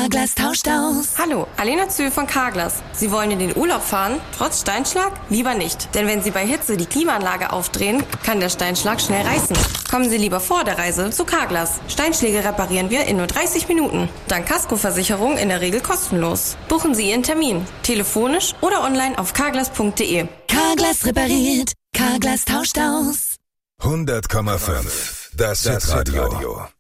Carglass tauscht aus. Hallo, Alena Zühl von Carglass. Sie wollen in den Urlaub fahren, trotz Steinschlag? Lieber nicht. Denn wenn Sie bei Hitze die Klimaanlage aufdrehen, kann der Steinschlag schnell reißen. Kommen Sie lieber vor der Reise zu Carglass. Steinschläge reparieren wir in nur 30 Minuten. Dank Kaskoversicherung in der Regel kostenlos. Buchen Sie Ihren Termin. Telefonisch oder online auf carglass.de. Carglass repariert. Carglass tauscht aus. 100,5. Das Hitradio.